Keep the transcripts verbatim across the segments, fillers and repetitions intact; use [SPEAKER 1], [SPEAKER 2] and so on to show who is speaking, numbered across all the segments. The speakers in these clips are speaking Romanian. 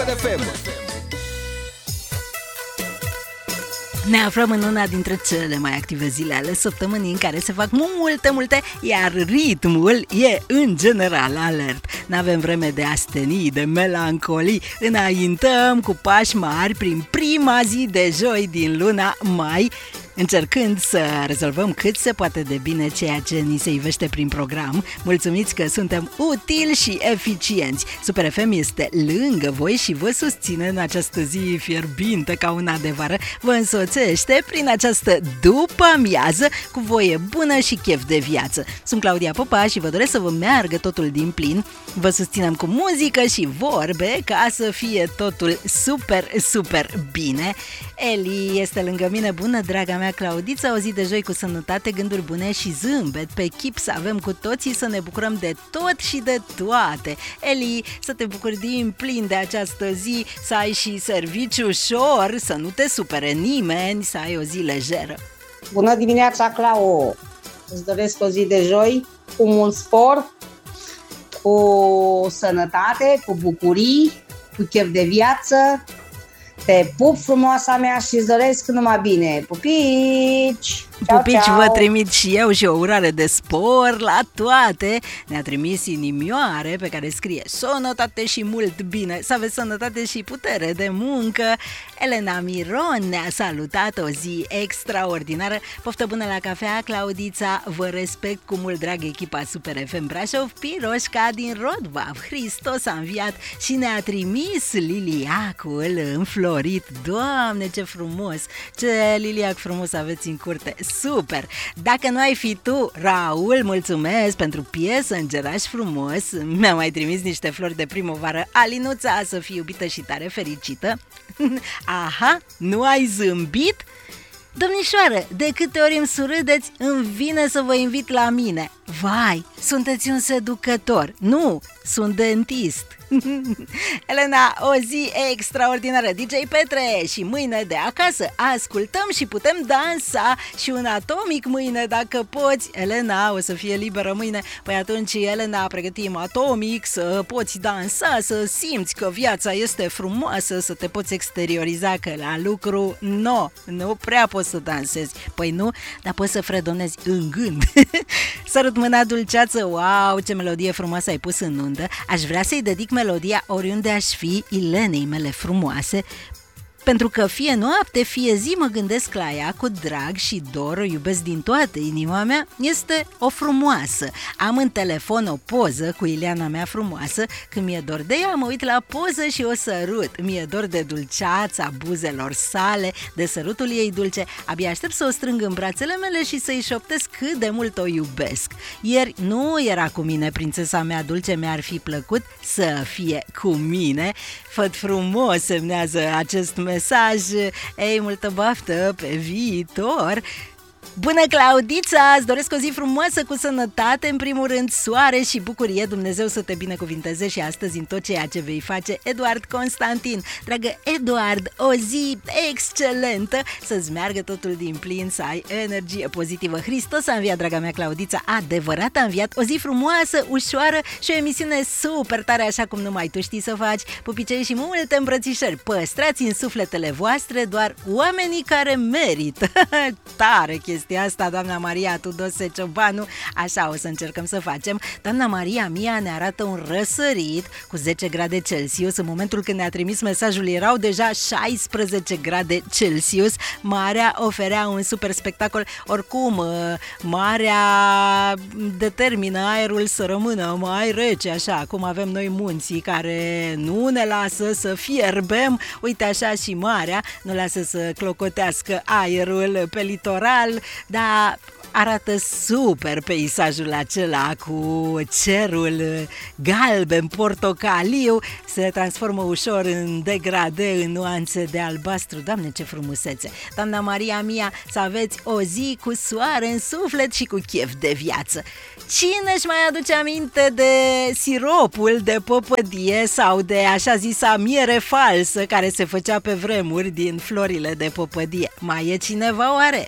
[SPEAKER 1] Super F M.
[SPEAKER 2] Ne aflăm în una dintre cele mai active zile ale săptămânii în care se fac multe, multe, iar ritmul e în general alert. N-avem vreme de astenii, de melancolii, înaintăm cu pași mari prin prima zi de joi din luna mai, încercând să rezolvăm cât se poate de bine ceea ce ni se ivește prin program. Mulțumiți că suntem utili și eficienți. Super F M este lângă voi și vă susține în această zi fierbinte ca un adevăr. Vă însoțește prin această după-amiază cu voie bună și chef de viață. Sunt Claudia Popa și vă doresc să vă meargă totul din plin. Vă susținem cu muzică și vorbe ca să fie totul super, super bine. Eli este lângă mine. Bună, draga mea Claudița, o zi de joi cu sănătate, gânduri bune și zâmbet pe chip, să avem cu toții să ne bucurăm de tot și de toate. Eli, să te bucuri din plin de această zi, să ai și serviciu ușor, să nu te supere nimeni, să ai o zi lejeră.
[SPEAKER 3] Bună dimineața, Clau! Îți doresc o zi de joi cu mult sport, cu sănătate, cu bucurii, cu chef de viață. Te pup, frumoasa mea, și îți doresc numai bine. Pupici! Ceau,
[SPEAKER 2] Pupici,
[SPEAKER 3] ceau.
[SPEAKER 2] vă trimit și eu și o urare de spor la toate. Ne-a trimis inimioare pe care scrie sănătate și mult bine, să aveți sănătate și putere de muncă. Elena Miron ne-a salutat, o zi extraordinară. Poftă bună la cafea, Claudița, vă respect cu mult drag echipa Super F M Brașov. Piroșca din Rodvav, Hristos a înviat și ne-a trimis liliacul înflorit. Doamne, ce frumos, ce liliac frumos aveți în curte. Super! Dacă nu ai fi tu, Raul, mulțumesc pentru piesă, îngeraș frumos. Mi-a mai trimis niște flori de primăvară. Alinuța, să fii iubită și tare fericită. Aha, nu ai zâmbit? Domnișoară, de câte ori îmi surâdeți, îmi vine să vă invit la mine. Vai, sunteți un seducător. Nu, sunt dentist. Elena, o zi extraordinară, D J Petre, și mâine de acasă ascultăm și putem dansa și un atomic mâine dacă poți. Elena, o să fie liberă mâine. Păi atunci, Elena, pregătim atomic, să poți dansa, să simți că viața este frumoasă, să te poți exterioriza, că la lucru no, nu prea poți să dansezi. Păi nu, dar poți să fredonezi în gând. Sărut mâna dulceață, wow, ce melodie frumoasă ai pus în undă. Aș vrea să-i dedic melodia Oriunde aș fi, Ilenei mele frumoase, pentru că fie noapte, fie zi mă gândesc la ea cu drag și dor, o iubesc din toată inima mea, este o frumoasă. Am în telefon o poză cu Ileana mea frumoasă, când mi-e dor de ea mă uit la poză și o sărut. Mi-e dor de dulceața buzelor sale, de sărutul ei dulce, abia aștept să o strâng în brațele mele și să-i șoptesc cât de mult o iubesc. Ieri nu era cu mine prințesa mea dulce, mi-ar fi plăcut să fie cu mine. Făt frumos semnează acest mesaj. Ei, multă baftă pe viitor. Bună, Claudița, îți doresc o zi frumoasă cu sănătate, în primul rând soare și bucurie, Dumnezeu să te binecuvinteze și astăzi în tot ceea ce vei face. Eduard Constantin, dragă Eduard, o zi excelentă, să-ți meargă totul din plin, să ai energie pozitivă. Hristos a înviat, draga mea Claudița, adevărat a înviat, o zi frumoasă, ușoară și o emisiune super tare, așa cum numai tu știi să faci. Pupicei și multe îmbrățișări, păstrați în sufletele voastre doar oamenii care merită. Tare chestia asta, doamna Maria Tudose Ciobanu, așa o să încercăm să facem. Doamna Maria Mia ne arată un răsărit cu zece grade Celsius. În momentul când ne-a trimis mesajul erau deja șaisprezece grade Celsius. Marea oferea un super spectacol. Oricum, marea determină aerul să rămână mai rece, așa cum avem noi munții care nu ne lasă să fierbem. Uite, așa și marea nu lasă să clocotească aerul pe litoral, dar arată super peisajul acela cu cerul galben, portocaliu, se transformă ușor în degrade, în nuanțe de albastru. Doamne, ce frumusețe! Doamna Maria Mia, să aveți o zi cu soare în suflet și cu chef de viață. Cine își mai aduce aminte de siropul de păpădie sau de așa zisa miere falsă care se făcea pe vremuri din florile de păpădie? Mai e cineva oare?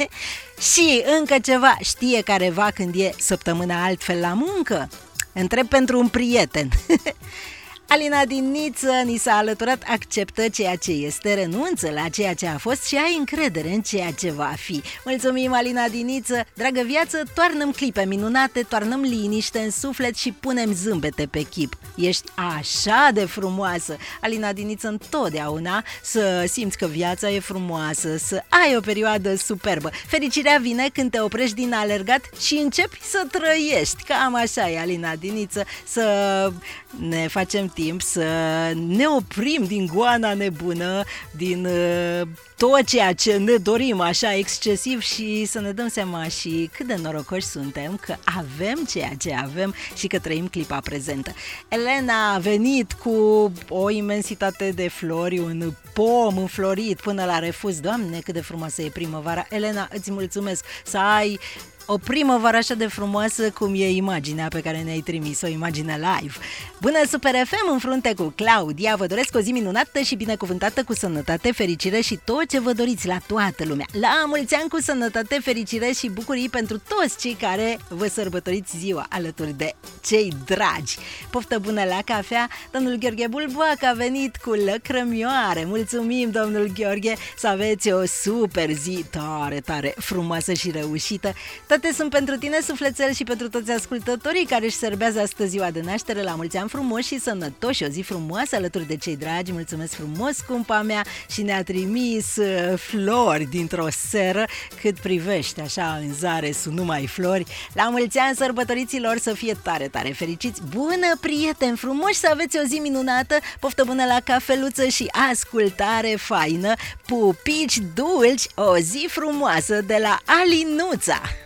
[SPEAKER 2] Și încă ceva, știe careva când e săptămâna altfel la muncă? Întreb pentru un prieten. Alina din Niță ni s-a alăturat, acceptă ceea ce este, renunță la ceea ce a fost și ai încredere în ceea ce va fi. Mulțumim, Alina din Niță. Dragă viață, toarnăm clipe minunate, toarnăm liniște în suflet și punem zâmbete pe chip. Ești așa de frumoasă, Alina din Niță, întotdeauna să simți că viața e frumoasă, să ai o perioadă superbă. Fericirea vine când te oprești din alergat și începi să trăiești. Cam așa e, Alina din Niță, să ne facem timp, să ne oprim din goana nebună, din uh, tot ceea ce ne dorim așa excesiv și să ne dăm seama și cât de norocoși suntem că avem ceea ce avem și că trăim clipa prezentă. Elena a venit cu o imensitate de flori, un pom înflorit până la refuz. Doamne, cât de frumoasă e primăvara! Elena, îți mulțumesc, să ai o primăvară așa de frumoasă cum e imaginea pe care ne-ai trimis, o imagine live. Bună Super F M, în frunte cu Claudia, vă doresc o zi minunată și binecuvântată cu sănătate, fericire și tot ce vă doriți la toată lumea. La mulți ani cu sănătate, fericire și bucurii pentru toți cei care vă sărbătoriți ziua alături de cei dragi. Poftă bună la cafea, domnul Gheorghe Bulboac a venit cu lăcrămioare. Mulțumim, domnul Gheorghe, să aveți o super zi tare, tare frumoasă și reușită. Toate sunt pentru tine, sufletel, și pentru toți ascultătorii care își serbează astăzi ziua de naștere. La mulți ani frumoși și sănătoși, o zi frumoasă alături de cei dragi. Mulțumesc frumos, scumpa mea, și ne-a trimis uh, flori dintr-o seră. Cât privește așa în zare, sunt numai flori. La mulți ani sărbătoriților, să fie tare, tare fericiți. Bună, prieteni frumoși, să aveți o zi minunată. Poftă bună la cafeluță și ascultare faină. Pupici dulci, o zi frumoasă de la Alinuța.